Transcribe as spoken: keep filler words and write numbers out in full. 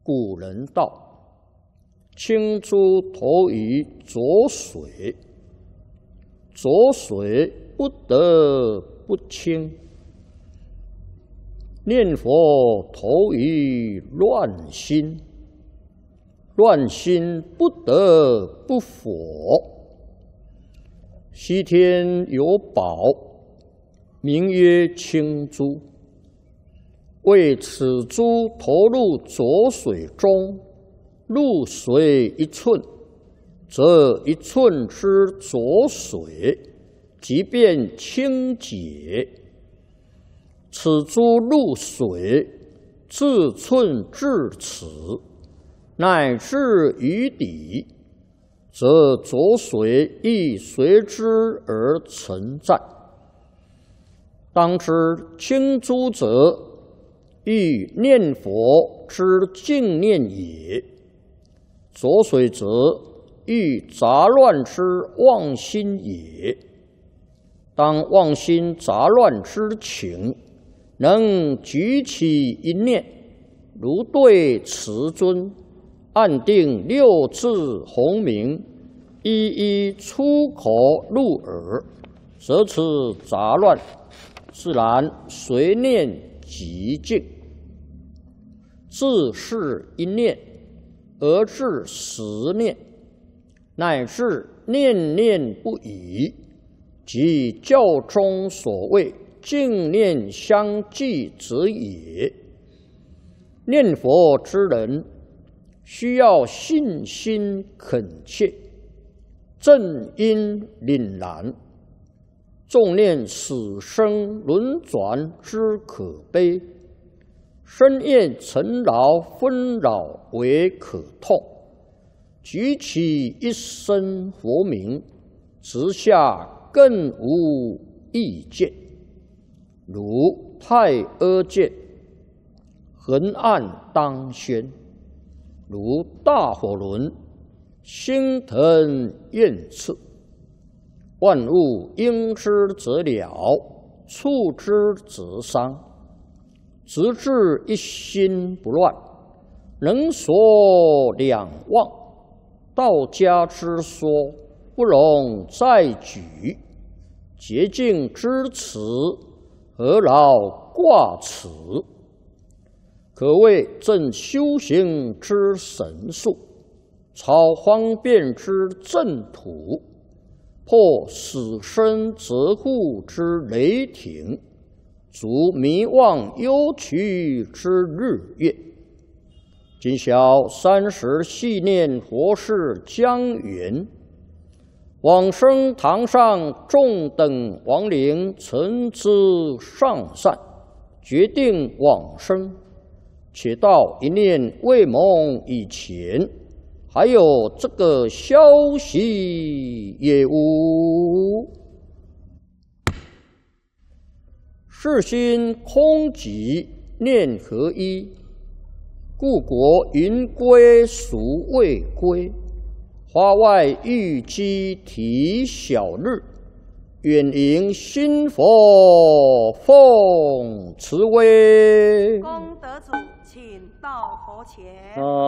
古人道：青珠投于浊水，浊水不得不清。念佛投于乱心，乱心不得不佛。西天有宝，名曰青珠。为此珠投入浊水中，入水一寸，则一寸之浊水即便清洁。此珠入水，自寸至此，乃至于底，则浊水亦随之而存在。当知清珠者，欲念佛之净念也；浊水则，欲杂乱之妄心也。当妄心杂乱之情，能举起一念，如对慈尊，按定六字洪名，一一出口入耳，则此杂乱自然随念即净。自是一念而至十念，乃至念念不已，即教中所谓净念相继者也。念佛之人，需要信心恳切，正因凛然，重念死生轮转之可悲，深厌尘劳纷扰为可痛，举起一声佛名，直下更无意见。如太阿剑，横按当宣；如大火轮，星腾焰炽。万物应之则了，触之则伤。直至一心不乱，能所两忘。道家之说，不容再举。洁净之词，何劳挂齿？可谓正修行之神速，超方便之正途，破死生责护之雷霆，足迷妄忧屈之日月。今晓三十系念佛事将圆，往生堂上众等亡灵曾知上善，决定往生。且到一念未蒙以前，还有这个消息也无。世心空寂，念合一，故国云归孰未归？花外玉鸡啼小日，远迎新佛奉慈威。 功德主，请到佛前。 啊